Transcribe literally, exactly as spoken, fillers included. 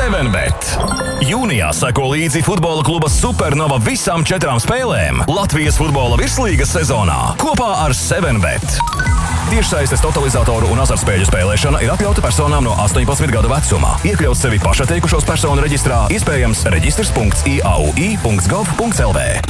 seven bet. Jūnijā seko līdzi futbola kluba Supernova visām četrām spēlēm Latvijas futbola virslīgas sezonā kopā ar seven bet. Tiešsaistes totalizatoru un azartspēļu spēlēšana ir atļauta personām no astoņpadsmit gadu vecuma. Iekļaut sevi pašatteikušos personu reģistrā, iespējams reģistrs punkts i a u i punkts gov punkts l v.